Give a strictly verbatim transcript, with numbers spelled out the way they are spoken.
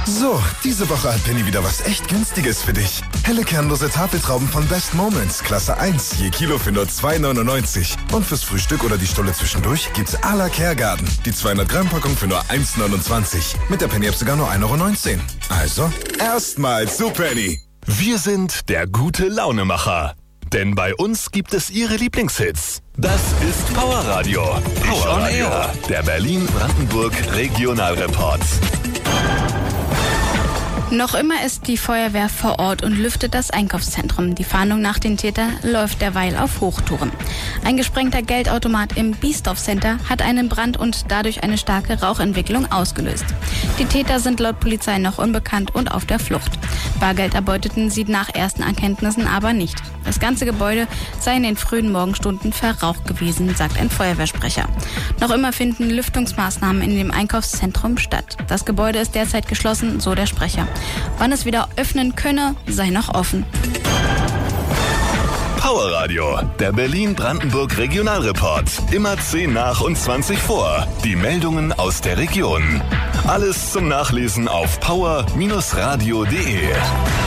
So, diese Woche hat Penny wieder was echt Günstiges für dich. Helle kernlose Tafeltrauben von Best Moments, Klasse eins, je Kilo für nur zwei neunundneunzig. Und fürs Frühstück oder die Stulle zwischendurch gibt's à la Kergarten. Die zweihundert Gramm Packung für nur eins neunundzwanzig. Mit der Penny-App sogar nur ein Euro neunzehn. Also, erstmal zu Penny. Wir sind der gute Launemacher. Denn bei uns gibt es Ihre Lieblingshits. Das ist Power Radio. Power Radio, der Berlin-Brandenburg Regionalreport. Noch immer ist die Feuerwehr vor Ort und lüftet das Einkaufszentrum. Die Fahndung nach den Tätern läuft derweil auf Hochtouren. Ein gesprengter Geldautomat im Biesdorf Center hat einen Brand und dadurch eine starke Rauchentwicklung ausgelöst. Die Täter sind laut Polizei noch unbekannt und auf der Flucht. Bargeld erbeuteten sie nach ersten Erkenntnissen aber nicht. Das ganze Gebäude sei in den frühen Morgenstunden verraucht gewesen, sagt ein Feuerwehrsprecher. Noch immer finden Lüftungsmaßnahmen in dem Einkaufszentrum statt. Das Gebäude ist derzeit geschlossen, so der Sprecher. Wann es wieder öffnen könne, sei noch offen. Power Radio, der Berlin-Brandenburg Regionalreport. Immer zehn nach und zwanzig vor. Die Meldungen aus der Region. Alles zum Nachlesen auf power Bindestrich radio punkt de.